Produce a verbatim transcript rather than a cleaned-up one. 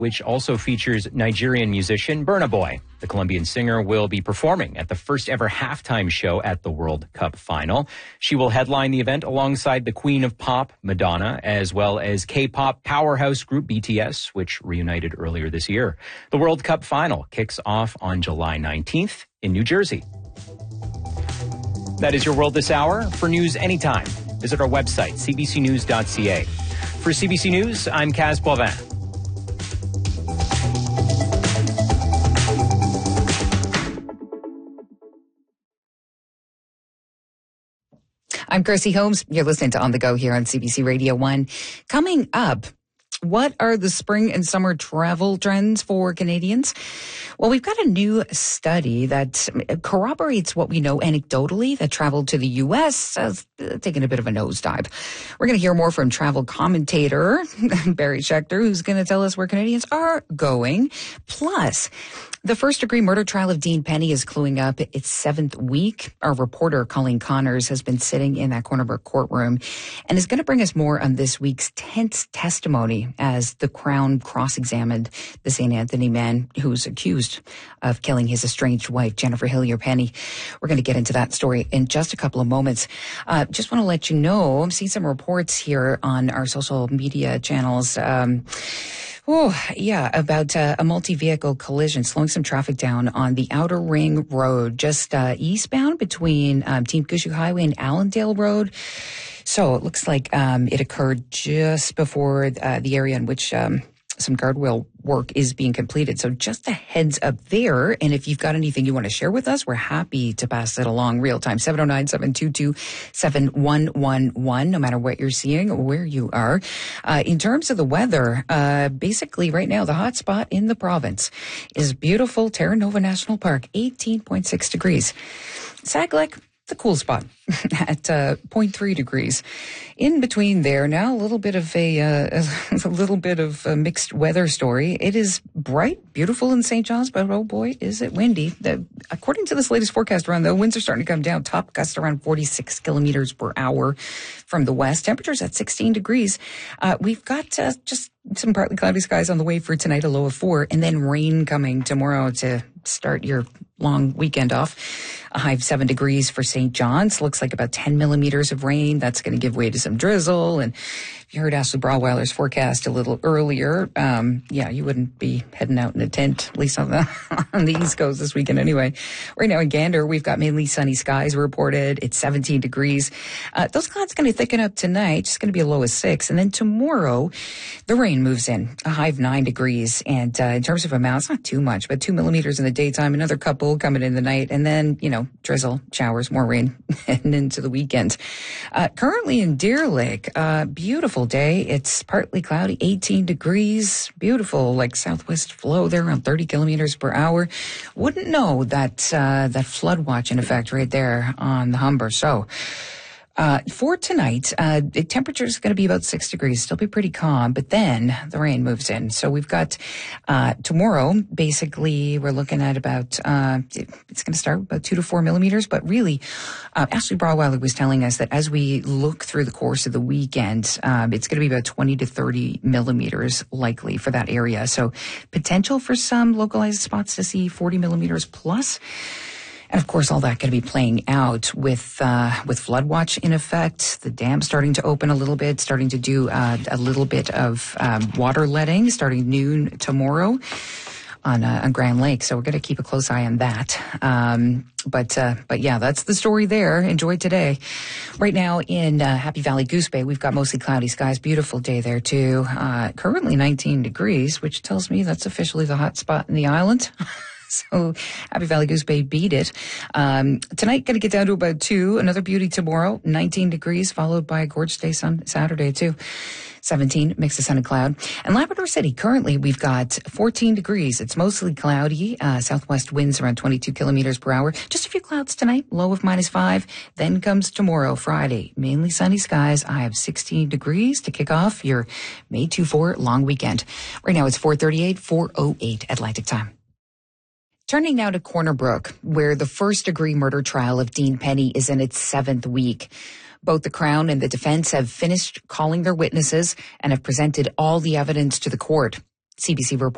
which also features Nigerian musician Burna Boy. The Colombian singer will be performing at the first ever halftime show at the World Cup final. She will headline the event alongside the Queen of Pop, Madonna, as well as K-pop powerhouse group B T S, which reunited earlier this year. The World Cup final kicks off on July nineteenth in New Jersey. That is your world this hour. For news anytime, visit our website, c b c news dot c a. For C B C News, I'm Kaz Boivin. I'm Chrissy Holmes. You're listening to On the Go here on C B C Radio one. Coming up, what are the spring and summer travel trends for Canadians? Well, we've got a new study that corroborates what we know anecdotally that travel to the U S has taken a bit of a nosedive. We're going to hear more from travel commentator Barry Schechter, who's going to tell us where Canadians are going. Plus, the first-degree murder trial of Dean Penny is cluing up its seventh week. Our reporter, Colleen Connors, has been sitting in that Corner Brook courtroom and is going to bring us more on this week's tense testimony as the Crown cross-examined the Saint Anthony man who's accused of killing his estranged wife, Jennifer Hillier Penny. We're going to get into that story in just a couple of moments. Uh, just want to let you know, I'm seeing some reports here on our social media channels. Um, Oh, yeah, about uh, a multi-vehicle collision slowing some traffic down on the Outer Ring Road, just uh, eastbound between um, Team Gushue Highway and Allendale Road. So it looks like um, it occurred just before uh, the area in which um, some guardrail work is being completed. So just a heads up there. And if you've got anything you want to share with us, we're happy to pass it along real time. seven oh nine, seven two two, seven one one one, no matter what you're seeing or where you are. Uh, in terms of the weather, uh, basically right now, the hot spot in the province is beautiful Terra Nova National Park, eighteen point six degrees. Saglec, the cool spot at uh, zero point three degrees. In between there now, a little bit of a, uh, a little bit of a mixed weather story. It is bright, beautiful in Saint John's, but oh boy, is it windy. The, according to this latest forecast run, though, winds are starting to come down. Top gusts around forty-six kilometers per hour from the west. Temperatures at sixteen degrees. Uh, we've got uh, just some partly cloudy skies on the way for tonight, a low of four, and then rain coming tomorrow to start your long weekend off. A high of seven degrees for Saint John's. Looks like about ten millimeters of rain. That's going to give way to some drizzle. And if you heard Ashley Brawweiler's forecast a little earlier, um, yeah, you wouldn't be heading out in a tent, at least on the, on the East Coast this weekend anyway. Right now in Gander, we've got mainly sunny skies reported. It's seventeen degrees. Uh, those clouds going to thicken up tonight. It's going to be a low of six. And then tomorrow, the rain moves in, a high of nine degrees. And uh, in terms of amounts, not too much, but two millimeters in the daytime, another couple coming in the night. And then, you know, drizzle, showers, more rain heading into the weekend. Uh, currently in Deer Lake, uh, beautiful day. It's partly cloudy, eighteen degrees, beautiful, like southwest flow there around thirty kilometers per hour. Wouldn't know that, uh, that flood watch in effect right there on the Humber. So, Uh, for tonight, uh, the temperature is going to be about six degrees, still be pretty calm, but then the rain moves in. So we've got, uh, tomorrow, basically, we're looking at about, uh, it's going to start about two to four millimeters, but really, uh, Ashley Brawweiler was telling us that as we look through the course of the weekend, um, it's going to be about twenty to thirty millimeters likely for that area. So potential for some localized spots to see forty millimeters plus. And of course, all that going to be playing out with uh, with flood watch in effect. The dam starting to open a little bit, starting to do uh, a little bit of um, water letting starting noon tomorrow on uh, on Grand Lake. So we're going to keep a close eye on that. Um, but uh, but yeah, that's the story there. Enjoy today. Right now in uh, Happy Valley Goose Bay, we've got mostly cloudy skies. Beautiful day there too. Uh, currently nineteen degrees, which tells me that's officially the hot spot in the island. So Happy Valley Goose Bay beat it. Um, tonight, going to get down to about two. Another beauty tomorrow, nineteen degrees, followed by a gorgeous day sun Saturday too. seventeen, mix of sun and cloud. And Labrador City, currently we've got fourteen degrees. It's mostly cloudy. Uh, southwest winds around twenty-two kilometers per hour. Just a few clouds tonight, low of minus five. Then comes tomorrow, Friday, mainly sunny skies. I have sixteen degrees to kick off your May twenty-fourth long weekend. Right now it's four thirty-eight, four oh eight Atlantic time. Turning now to Corner Brook, where the first-degree murder trial of Dean Penny is in its seventh week. Both the Crown and the defense have finished calling their witnesses and have presented all the evidence to the court. C B C reporter